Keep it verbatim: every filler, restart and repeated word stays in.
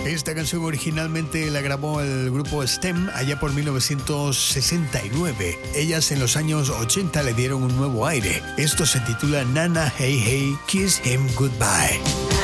Esta canción originalmente la grabó el grupo Stem allá por mil novecientos sesenta y nueve. Ellas en los años ochenta le dieron un nuevo aire. Esto se titula Nana Hey Hey Kiss Him Goodbye.